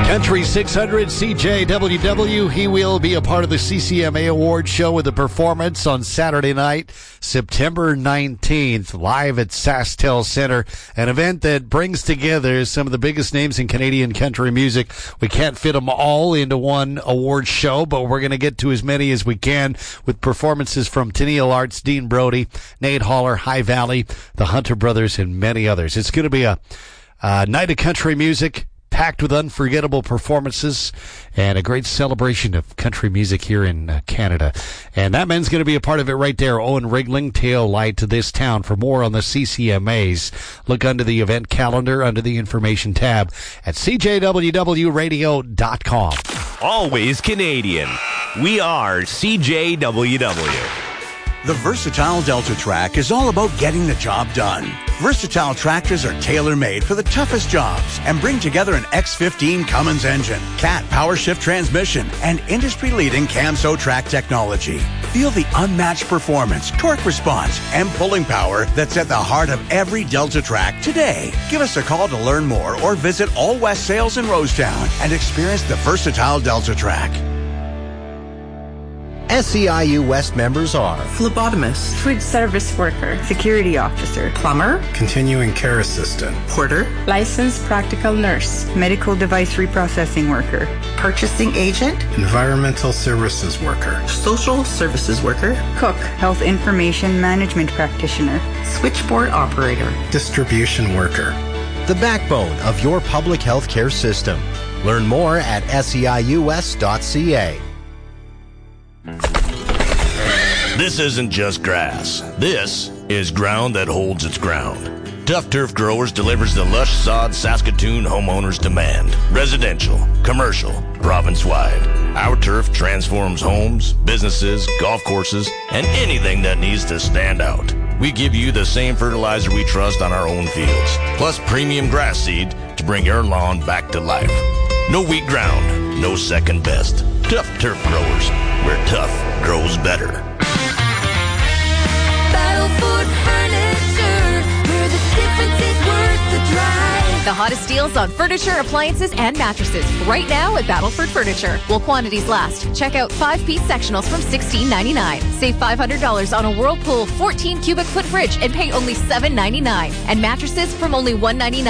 Country 600 CJWW. He will be a part of the CCMA Awards show with a performance on Saturday night, September 19th, live at SaskTel Center, an event that brings together some of the biggest names in Canadian country music. We can't fit them all into one awards show, but we're going to get to as many as we can with performances from Tenille Arts, Dean Brody, Nate Haller, High Valley, the Hunter Brothers, and many others. It's going to be a night of country music, packed with unforgettable performances and a great celebration of country music here in Canada. And that man's going to be a part of it right there. Owen Rigling, Tail Light to This Town. For more on the CCMAs, look under the event calendar, under the information tab at cjwwradio.com. Always Canadian. We are CJWW. The Versatile Delta Track is all about getting the job done. Versatile tractors are tailor-made for the toughest jobs and bring together an X15 Cummins engine, Cat power shift transmission, and industry-leading Camso track technology. Feel the unmatched performance, torque response, and pulling power that's at the heart of every Delta Track today. Give us a call to learn more or visit All West Sales in Rosetown and experience the Versatile Delta Track. SEIU West members are phlebotomist, food service worker, security officer, plumber, continuing care assistant, porter, licensed practical nurse, medical device reprocessing worker, purchasing agent, environmental services worker, social services worker, cook, health information management practitioner, switchboard operator, distribution worker. The backbone of your public health care system. Learn more at seiuwest.ca. This isn't just grass. This is ground that holds its ground. Tough Turf Growers delivers the lush sod Saskatoon homeowners demand. Residential, commercial, province-wide. Our turf transforms homes, businesses, golf courses, and anything that needs to stand out. We give you the same fertilizer we trust on our own fields, plus premium grass seed to bring your lawn back to life. No weak ground, no second best. Tough Turf Growers, where tough grows better. Battleford Furniture, where the difference is worth the drive. The hottest deals on furniture, appliances, and mattresses right now at Battleford Furniture. While quantities last, check out 5-piece sectionals from $16.99. Save $500 on a Whirlpool 14 cubic foot fridge and pay only $7.99. And mattresses from only $1.99.